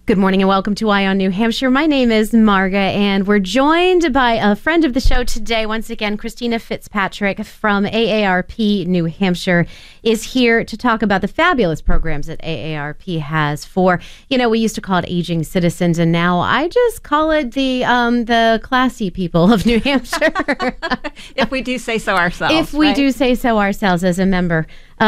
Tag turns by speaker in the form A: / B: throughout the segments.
A: Good morning and welcome to Eye on New Hampshire. My name is Marga, and we're joined by a friend of the show today. Once again, Christina Fitzpatrick from AARP New Hampshire is here to talk about the fabulous programs that AARP has for, we used to call it aging citizens, and now I just call it the classy people of New Hampshire.
B: If we do say so ourselves.
A: If we do say so ourselves as a member.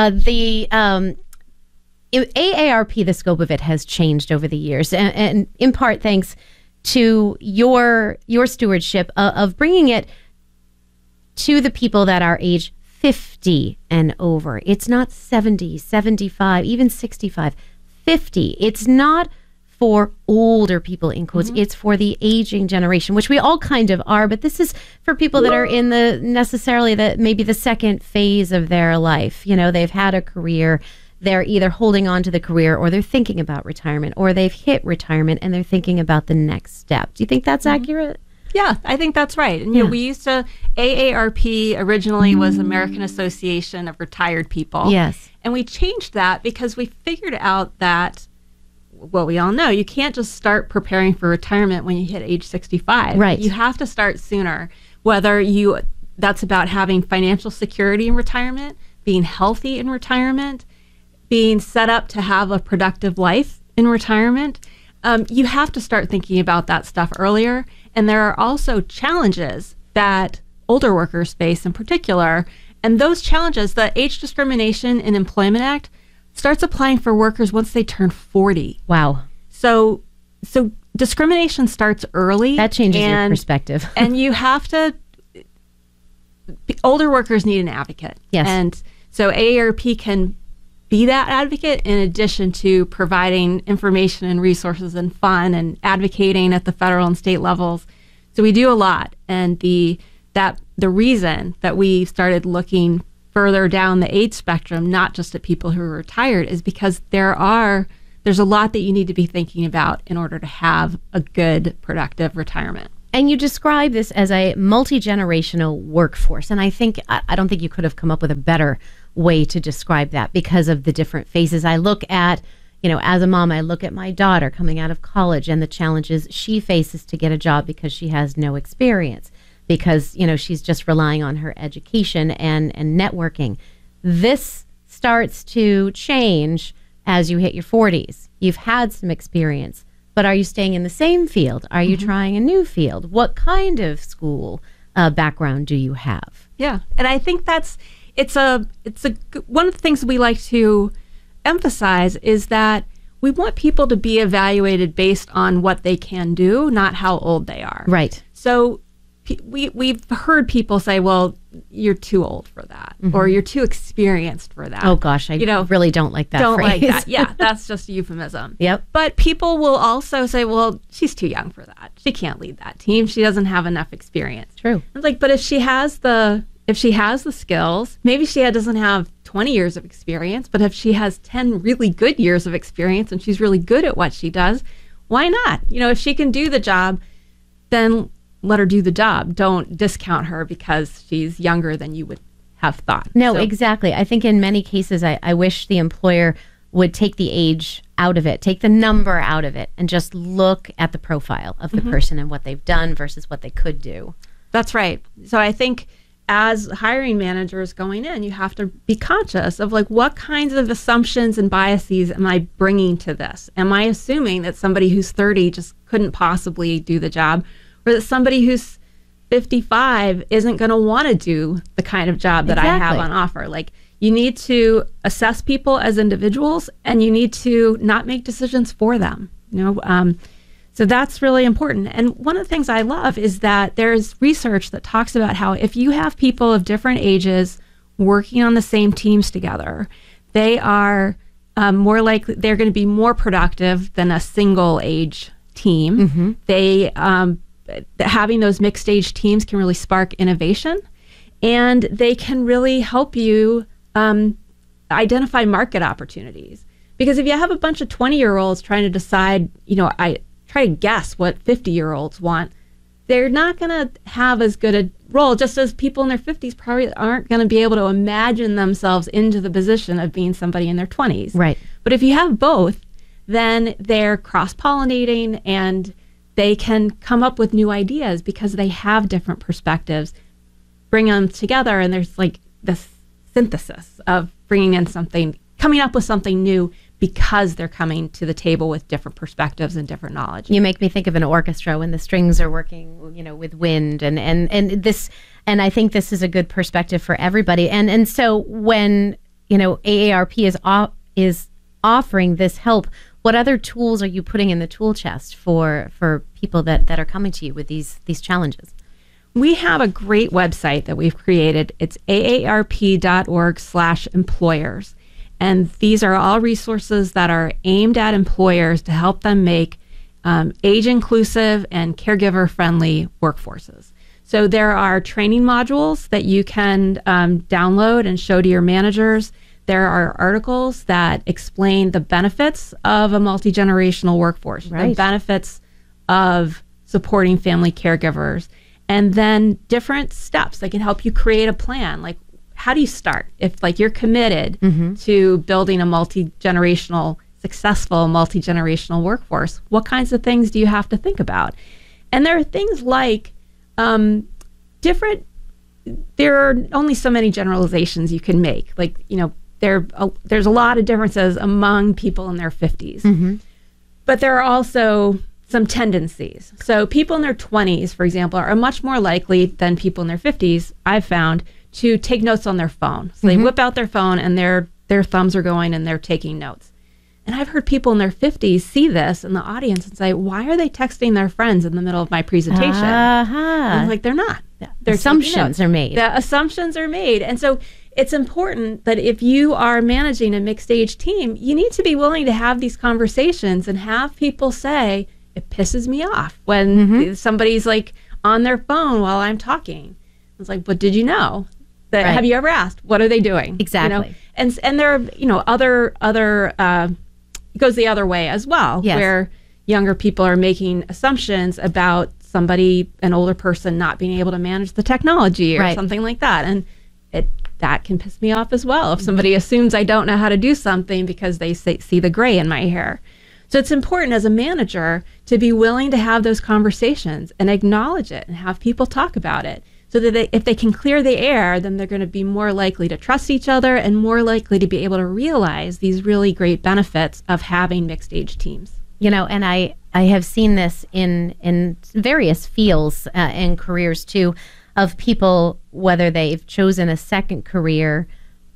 A: AARP, the scope of it has changed over the years, and in part thanks to your stewardship of bringing it to the people that are age 50 and over. It's not 70, 75, even 65, 50. It's not for older people, in quotes. Mm-hmm. It's for the aging generation, which we all kind of are, but this is for people that are in maybe the second phase of their life. They've had a career. They're either holding on to the career, or they're thinking about retirement, or they've hit retirement and they're thinking about the next step. Do you think that's accurate?
B: Yeah, I think that's right. And we used to, AARP originally was American Association of Retired People.
A: Yes.
B: And we changed that because we figured out that, well, we all know you can't just start preparing for retirement when you hit age 65.
A: Right.
B: You have to start sooner, that's about having financial security in retirement, being healthy in retirement, being set up to have a productive life in retirement. You have to start thinking about that stuff earlier. And there are also challenges that older workers face in particular. And those challenges, the Age Discrimination in Employment Act starts applying for workers once they turn 40.
A: Wow.
B: So discrimination starts early.
A: That changes your perspective.
B: And you have to, older workers need an advocate.
A: Yes.
B: And so AARP can be that advocate in addition to providing information and resources and fun and advocating at the federal and state levels. So we do a lot. And the reason that we started looking further down the age spectrum, not just at people who are retired, is because there's a lot that you need to be thinking about in order to have a good, productive retirement.
A: And you describe this as a multi-generational workforce. And I don't think you could have come up with a better way to describe that because of the different phases. I look at, as a mom, I look at my daughter coming out of college and the challenges she faces to get a job because she has no experience, because, she's just relying on her education and networking. This starts to change as you hit your 40s. You've had some experience, but are you staying in the same field? Are you trying a new field? What kind of school background do you have?
B: Yeah, and I think it's one of the things we like to emphasize is that we want people to be evaluated based on what they can do, not how old they are.
A: Right.
B: So we've heard people say, well, you're too old for that, or you're too experienced for that.
A: Oh gosh, I really don't like that
B: don't
A: phrase.
B: Like that. Yeah, that's just a euphemism.
A: Yep.
B: But people will also say, well, she's too young for that. She can't lead that team. She doesn't have enough experience.
A: True.
B: It's like, but if she has the skills, maybe she doesn't have 20 years of experience, but if she has 10 really good years of experience and she's really good at what she does, why not? If she can do the job, then let her do the job. Don't discount her because she's younger than you would have thought.
A: No, exactly. I think in many cases, I wish the employer would take the age out of it, take the number out of it, and just look at the profile of the person and what they've done versus what they could do.
B: That's right. So I think as hiring managers going in, you have to be conscious of what kinds of assumptions and biases am I bringing to this? Am I assuming that somebody who's 30 just couldn't possibly do the job, or that somebody who's 55 isn't going to want to do the kind of job that I have on offer? You need to assess people as individuals, and you need to not make decisions for them. So that's really important. And one of the things I love is that there's research that talks about how if you have people of different ages working on the same teams together, they are more likely, they're going to be more productive than a single age team. They having those mixed age teams can really spark innovation, and they can really help you identify market opportunities. Because if you have a bunch of 20-year-olds trying to decide, try to guess what 50-year-olds want, they're not going to have as good a role, just as people in their 50s probably aren't going to be able to imagine themselves into the position of being somebody in their 20s.
A: Right.
B: But if you have both, then they're cross-pollinating and they can come up with new ideas because they have different perspectives. Bring them together, and there's like this synthesis of bringing in something, coming up with something new because they're coming to the table with different perspectives and different knowledge.
A: You make me think of an orchestra when the strings are working, with wind and this, and I think this is a good perspective for everybody. And so when, AARP is offering this help, what other tools are you putting in the tool chest for people that are coming to you with these challenges?
B: We have a great website that we've created. It's aarp.org/employers. And these are all resources that are aimed at employers to help them make age-inclusive and caregiver-friendly workforces. So there are training modules that you can download and show to your managers. There are articles that explain the benefits of a multi-generational workforce,
A: right,
B: the benefits of supporting family caregivers, and then different steps that can help you create a plan. Like, how do you start? If you're committed to building a successful multi-generational workforce, what kinds of things do you have to think about? And there are things like there are only so many generalizations you can make. There's a lot of differences among people in their 50s. But there are also some tendencies. So people in their 20s, for example, are much more likely than people in their 50s, I've found, to take notes on their phone. So they whip out their phone and their thumbs are going and they're taking notes. And I've heard people in their 50s see this in the audience and say, why are they texting their friends in the middle of my presentation? And I'm they're not.
A: The assumptions are made.
B: The assumptions are made. And so it's important that if you are managing a mixed age team, you need to be willing to have these conversations and have people say, it pisses me off when somebody's on their phone while I'm talking. It's but did you know? Right. Have you ever asked, what are they doing?
A: Exactly.
B: And there are, other it goes the other way as well,
A: yes,
B: where younger people are making assumptions about an older person not being able to manage the technology or
A: right,
B: something like that. And that can piss me off as well if somebody assumes I don't know how to do something because they see the gray in my hair. So it's important as a manager to be willing to have those conversations and acknowledge it and have people talk about it. So that if they can clear the air, then they're going to be more likely to trust each other and more likely to be able to realize these really great benefits of having mixed age teams.
A: And I have seen this in various fields and careers too, of people, whether they've chosen a second career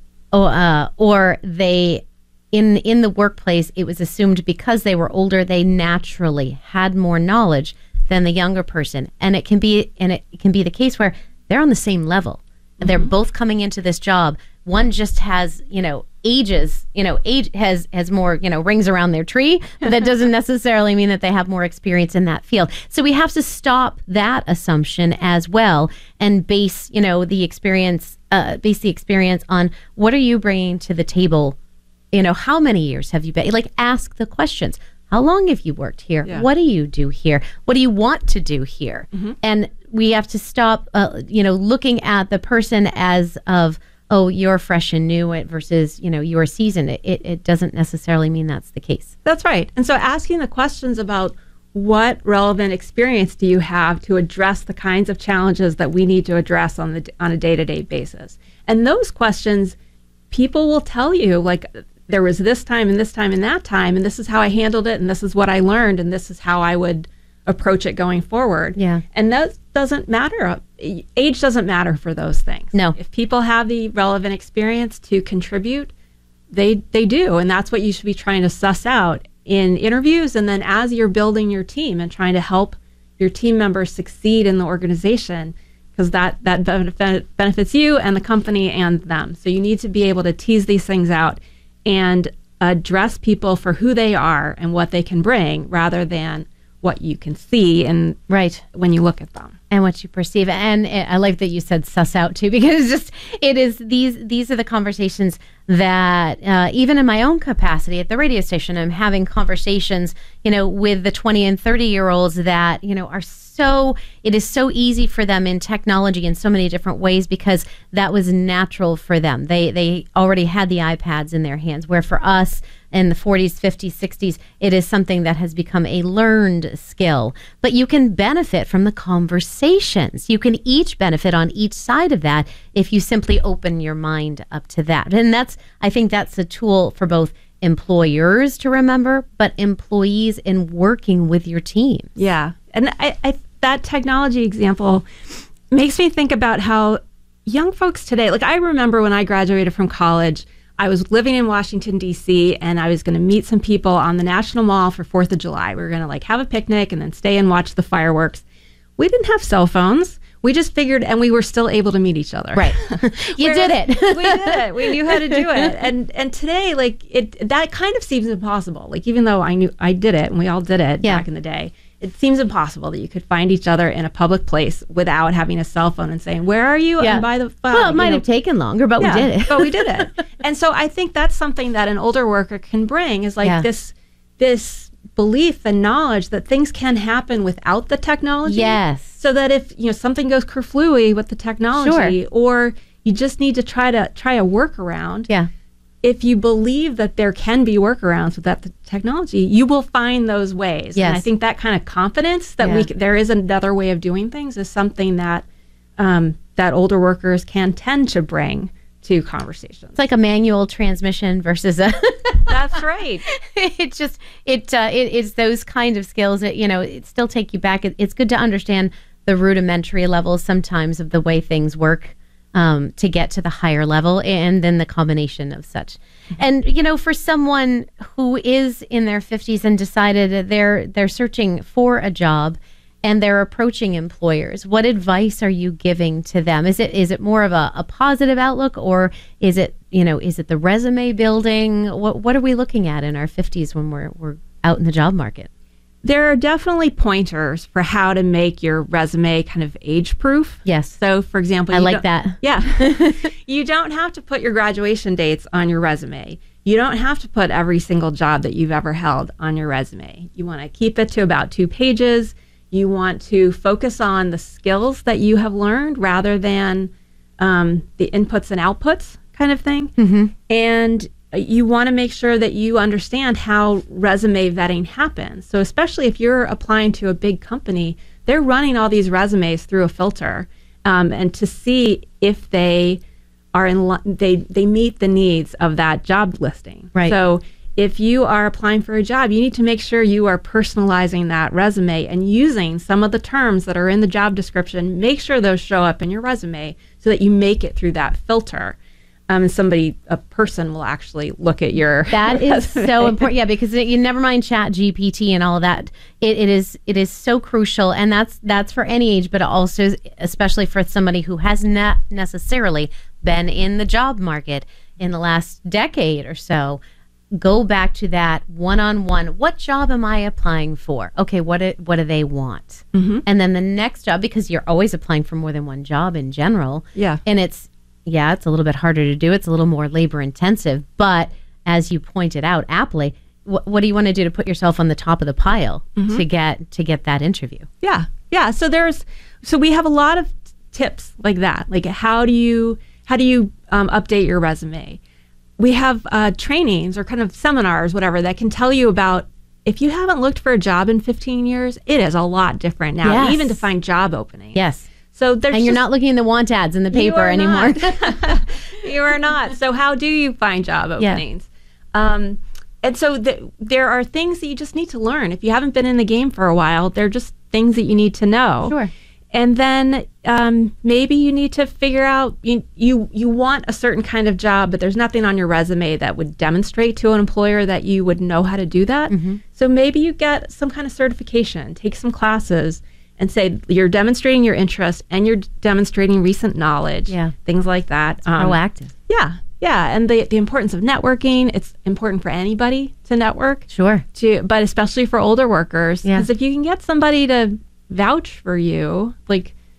A: or they in the workplace, it was assumed because they were older, they naturally had more knowledge than the younger person. And it can be the case where they're on the same level. They're both coming into this job. One just has, age has more, rings around their tree, but that doesn't necessarily mean that they have more experience in that field. So we have to stop that assumption as well and base the experience on what are you bringing to the table. How many years have you been? Ask the questions. How long have you worked here? Yeah. What do you do here? What do you want to do here? And we have to stop, looking at the person as of, oh, you're fresh and new versus, you're seasoned. It doesn't necessarily mean that's the case.
B: That's right. And so asking the questions about what relevant experience do you have to address the kinds of challenges that we need to address on a day-to-day basis. And those questions, people will tell you, there was this time and this time and that time, and this is how I handled it, and this is what I learned, and this is how I would approach it going forward.
A: Yeah.
B: And that doesn't matter. Age doesn't matter for those things.
A: No.
B: If people have the relevant experience to contribute, they do. And that's what you should be trying to suss out in interviews, and then as you're building your team and trying to help your team members succeed in the organization, because that benefits you and the company and them. So you need to be able to tease these things out and address people for who they are and what they can bring rather than what you can see and
A: right
B: when you look at them.
A: And what you perceive. And I like that you said suss out too, because these are the conversations that even in my own capacity at the radio station, I'm having conversations, with the 20 and 30-year-olds that, it is so easy for them in technology in so many different ways because that was natural for them. They already had the iPads in their hands, where for us in the 40s, 50s, 60s, it is something that has become a learned skill. But you can benefit from the conversations. You can each benefit on each side of that if you simply open your mind up to that. And I think that's a tool for both employers to remember, but employees in working with your team.
B: Yeah. And I that technology example makes me think about how young folks today, like I remember when I graduated from college, I was living in Washington, D.C., and I was going to meet some people on the National Mall for 4th of July. We were going to have a picnic and then stay and watch the fireworks. We didn't have cell phones. We just figured, and we were still able to meet each other.
A: Right. You did it.
B: We did it. We knew how to do it. And today, that kind of seems impossible. Even though I did it, and we all did it back in the day, it seems impossible that you could find each other in a public place without having a cell phone and saying, "Where are you?"
A: Yeah.
B: And by the phone.
A: Well, it might have taken longer, but we did it.
B: But we did it. And so I think that's something that an older worker can bring is this belief and knowledge that things can happen without the technology.
A: Yes.
B: So that if something goes kerflooey with the technology, or you just need to try a workaround.
A: Yeah.
B: If you believe that there can be workarounds without the technology, you will find those ways.
A: Yes.
B: And I think that kind of confidence that there is another way of doing things is something that that older workers can tend to bring to conversations.
A: It's like a manual transmission versus a.
B: That's right.
A: It's those kind of skills that it still take you back. It's good to understand the rudimentary levels sometimes of the way things work. To get to the higher level, and then the combination of such. And, for someone who is in their 50s and decided that they're searching for a job and they're approaching employers, what advice are you giving to them? Is it more of a positive outlook, or is it the resume building? What are we looking at in our 50s when we're out in the job market?
B: There are definitely pointers for how to make your resume kind of age-proof.
A: Yes.
B: So, for example,
A: I like that.
B: Yeah. You don't have to put your graduation dates on your resume. You don't have to put every single job that you've ever held on your resume. You want to keep it to about 2 pages. You want to focus on the skills that you have learned rather than the inputs and outputs kind of thing.
A: Mm-hmm.
B: And you want to make sure that you understand how resume vetting happens. So especially if you're applying to a big company, they're running all these resumes through a filter, and to see if they are they meet the needs of that job listing.
A: Right.
B: So if you are applying for a job, you need to make sure you are personalizing that resume and using some of the terms that are in the job description. Make sure those show up in your resume so that you make it through that filter. A person will actually look at your
A: That is so important. Yeah, because you never mind Chat GPT and all of that. It is so crucial, and that's for any age, but also especially for somebody who has not necessarily been in the job market in the last decade or so. Go back to that one-on-one. What job am I applying for? Okay, what do they want?
B: Mm-hmm.
A: And then the next job, because you're always applying for more than one job in general.
B: Yeah.
A: And it's a little bit harder to do. It's a little more labor intensive. But as you pointed out aptly, what do you want to do to put yourself on the top of the pile to get that interview?
B: Yeah. Yeah. So we have a lot of tips like that. Like how do you update your resume? We have trainings or kind of seminars, whatever, that can tell you about, if you haven't looked for a job in 15 years, it is a lot different now,
A: Yes.
B: even to find job openings.
A: Yes.
B: So
A: you're not looking at the want ads in the paper anymore.
B: You are not. So how do you find job openings? And so there are things that you just need to learn. If you haven't been in the game for a while, they're just things that you need to know.
A: Sure.
B: And then maybe you need to figure out, you want a certain kind of job, but there's nothing on your resume that would demonstrate to an employer that you would know how to do that.
A: Mm-hmm.
B: So maybe you get some kind of certification, take some classes, and say you're demonstrating your interest and you're demonstrating recent knowledge.
A: Yeah.
B: Things like that.
A: Proactive.
B: Yeah. Yeah. And the importance of networking. It's important for anybody to network.
A: Sure.
B: But especially for older workers.
A: Yeah.
B: Because if you can get somebody to vouch for you, like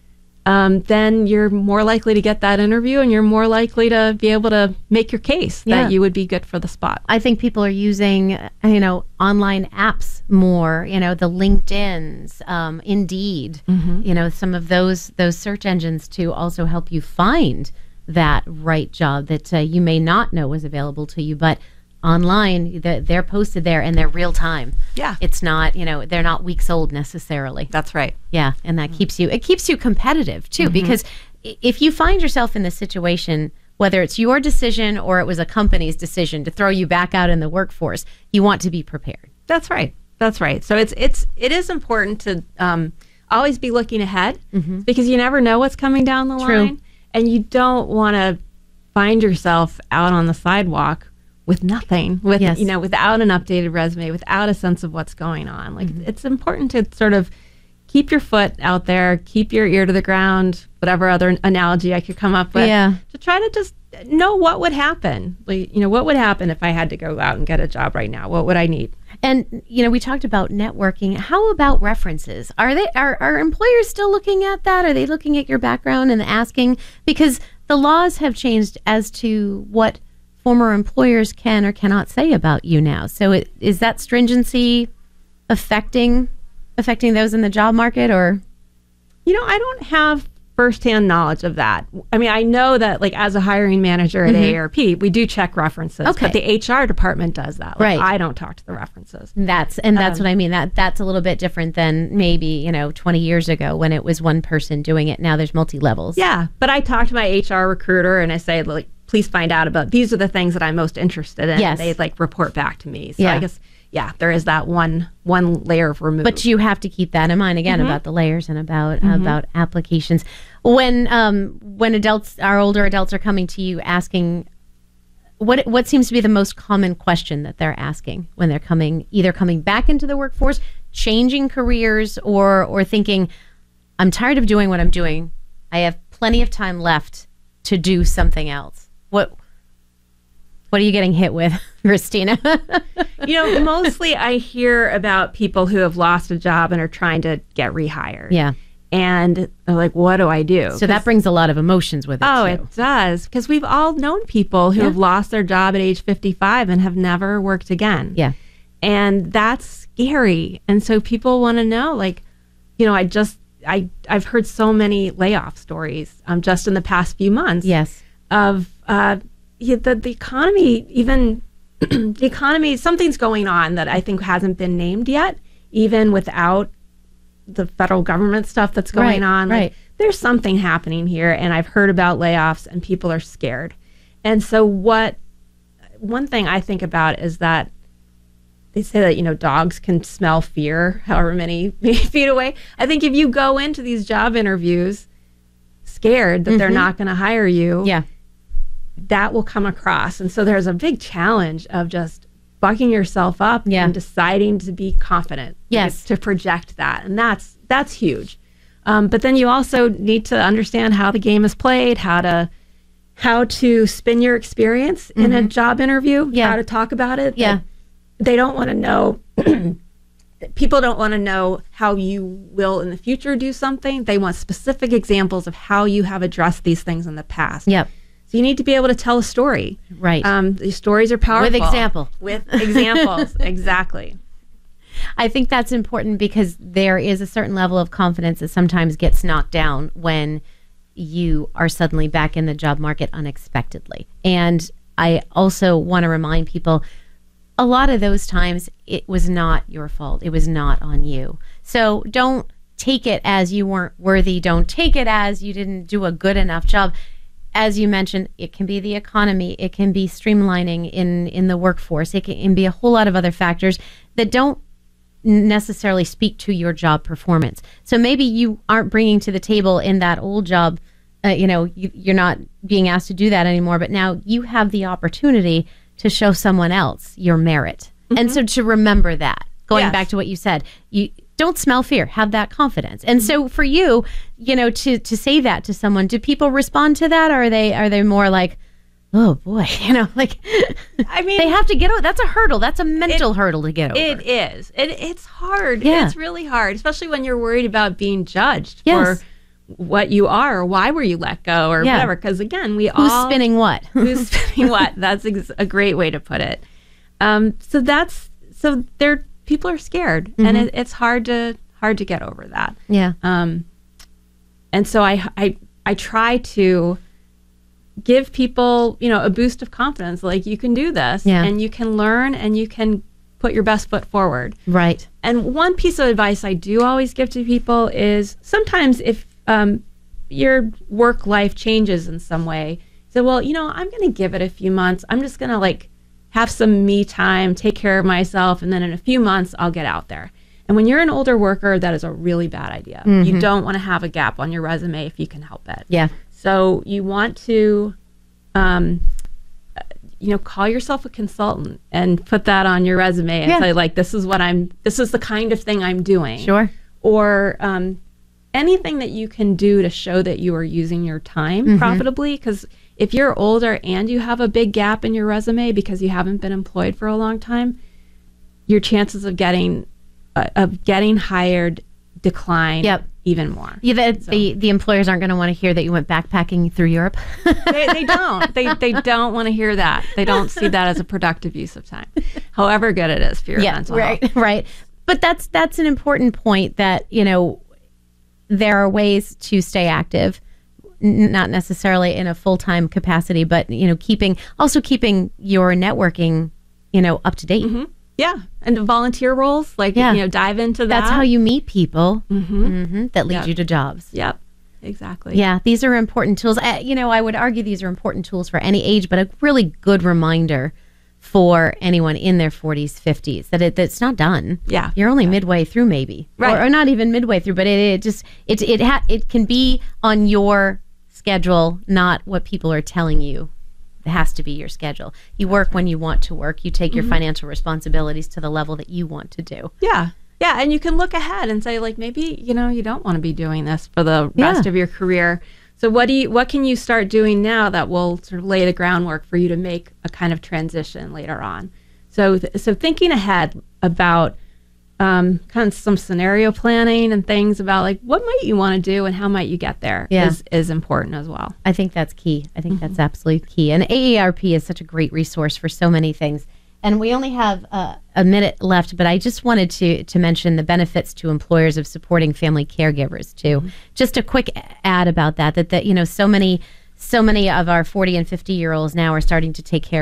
B: then you're more likely to get that interview, and you're more likely to be able to make your case that you would be good for the spot.
A: I think people are using, online apps more, the LinkedIn's, Indeed, some of those search engines to also help you find that right job that you may not know was available to you, but online, they're posted there and they're real time.
B: Yeah.
A: It's not, they're not weeks old necessarily.
B: That's right.
A: Yeah. And that keeps you competitive too, because if you find yourself in this situation, whether it's your decision or it was a company's decision to throw you back out in the workforce, you want to be prepared.
B: That's right. That's right. So it is important to always be looking ahead, because you never know what's coming down the line, and you don't want to find yourself out on the sidewalk with nothing, without an updated resume, without a sense of what's going on. Like, it's important to sort of keep your foot out there, keep your ear to the ground, whatever other analogy I could come up with, to try to just know what would happen. Like, what would happen if I had to go out and get a job right now? What would I need?
A: And, we talked about networking. How about references? Are employers still looking at that? Are they looking at your background and asking? Because the laws have changed as to what former employers can or cannot say about you now. So is that stringency affecting those in the job market, or?
B: I don't have firsthand knowledge of that. I mean, I know that, like, as a hiring manager at AARP, we do check references, but the HR department does that. Like, I don't talk to the references.
A: That's what I mean. That's a little bit different than maybe, 20 years ago when it was one person doing it. Now there's multi-levels.
B: Yeah, but I talk to my HR recruiter and I say, like, please find out about, these are the things that I'm most interested in.
A: Yes.
B: They report back to me. So I guess, there is that one layer of remove.
A: But you have to keep that in mind again about the layers and about applications. When adults, our older adults, are coming to you asking, what seems to be the most common question that they're asking when they're either coming back into the workforce, changing careers, or thinking, I'm tired of doing what I'm doing. I have plenty of time left to do something else. What are you getting hit with, Christina?
B: Mostly I hear about people who have lost a job and are trying to get rehired.
A: Yeah.
B: And they're like, what do I do?
A: So that brings a lot of emotions with it,
B: Oh,
A: too.
B: it does. Because we've all known people who have lost their job at age 55 and have never worked again.
A: Yeah.
B: And that's scary. And so people want to know, like, I've heard so many layoff stories just in the past few months.
A: Yes.
B: Of the economy, even the economy, something's going on that I think hasn't been named yet, even without the federal government stuff that's going on. Like, there's something happening here, and I've heard about layoffs, and people are scared. And so one thing I think about is that they say that, dogs can smell fear however many feet away. I think if you go into these job interviews scared that they're not going to hire you, that will come across. And so there's a big challenge of just bucking yourself up and deciding to be confident, to project that. And that's huge. But then you also need to understand how the game is played, how to spin your experience in a job interview, how to talk about it. They don't want to know, people don't want to know how you will in the future do something. They want specific examples of how you have addressed these things in the past.
A: Yep.
B: So you need to be able to tell a story.
A: Right.
B: These stories are powerful.
A: With
B: With examples. Exactly.
A: I think that's important because there is a certain level of confidence that sometimes gets knocked down when you are suddenly back in the job market unexpectedly. And I also want to remind people, a lot of those times it was not your fault. It was not on you. So don't take it as you weren't worthy. Don't take it as you didn't do a good enough job. As you mentioned, it can be the economy. It can be streamlining in the workforce. It can be a whole lot of other factors that don't necessarily speak to your job performance. So maybe you aren't bringing to the table in that old job, you're not being asked to do that anymore, but now you have the opportunity to show someone else your merit. And so to remember that, going back to what you said, you don't smell fear, have that confidence. And so for you, to say that to someone, do people respond to that? Or are they more like, oh boy, I mean, they have to get over. That's a hurdle. That's a mental hurdle to get over.
B: It is. It's hard.
A: Yeah.
B: It's really hard, especially when you're worried about being judged
A: Yes.
B: for what you are or why were you let go or whatever. Because again,
A: who's spinning what?
B: Who's spinning what? That's a great way to put it. So people are scared, and it's hard to get over that.
A: Yeah.
B: And so I try to give people, a boost of confidence. Like, you can do this, and you can learn, and you can put your best foot forward.
A: Right.
B: And one piece of advice I do always give to people is sometimes if your work life changes in some way, so, well, I'm going to give it a few months. I'm just going to have some me time, take care of myself, and then in a few months I'll get out there. And when you're an older worker, that is a really bad idea. You don't want to have a gap on your resume if you can help it.
A: Yeah. So
B: you want to, call yourself a consultant and put that on your resume and say, this is the kind of thing I'm doing.
A: Sure.
B: Or anything that you can do to show that you are using your time profitably. Because if you're older and you have a big gap in your resume because you haven't been employed for a long time, your chances of getting hired decline even more.
A: Yeah, the employers aren't going to want to hear that you went backpacking through Europe.
B: They don't. They don't want to hear that. They don't see that as a productive use of time, however good it is for your mental health.
A: Right. But that's an important point that, there are ways to stay active, not necessarily in a full-time capacity, but, keeping your networking, up to date.
B: Mm-hmm. Yeah. And volunteer roles, dive into that.
A: That's how you meet people that lead you to jobs.
B: Yep. Exactly.
A: Yeah. These are important tools. I would argue these are important tools for any age, but a really good reminder for anyone in their 40s, 50s, that it's not done.
B: Yeah.
A: You're only midway through, maybe.
B: Right.
A: Or not even midway through, but it can be on your schedule, not what people are telling you. It has to be your schedule. You work when you want to work. You take your financial responsibilities to the level that you want to do.
B: Yeah. Yeah. And you can look ahead and say, maybe, you don't want to be doing this for the rest of your career. So what can you start doing now that will sort of lay the groundwork for you to make a kind of transition later on? So thinking ahead about kind of some scenario planning and things about what might you want to do and how might you get there is important as well.
A: I think that's key. I think that's absolutely key. And AARP is such a great resource for so many things. And we only have a minute left, but I just wanted to mention the benefits to employers of supporting family caregivers too. Just a quick ad about that so many of our 40 and 50-year-olds now are starting to take care